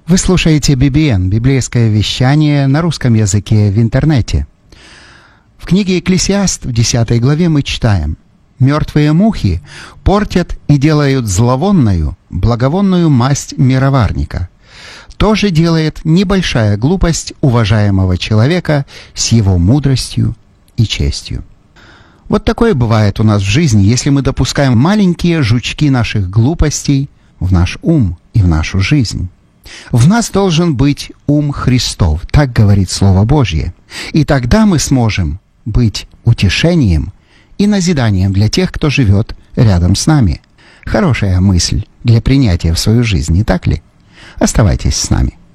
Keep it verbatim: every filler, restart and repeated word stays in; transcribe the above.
Вы слушаете би би эн, библейское вещание на русском языке в интернете. В книге «Экклесиаст» в десятой главе мы читаем: «Мертвые мухи портят и делают зловонную, благовонную масть мироварника. То же делает небольшая глупость уважаемого человека с его мудростью и честью». Вот такое бывает у нас в жизни, если мы допускаем маленькие жучки наших глупостей в наш ум и в нашу жизнь. В нас должен быть ум Христов, так говорит Слово Божье. И тогда мы сможем быть утешением и назиданием для тех, кто живет рядом с нами. Хорошая мысль для принятия в свою жизнь, не так ли? Оставайтесь с нами.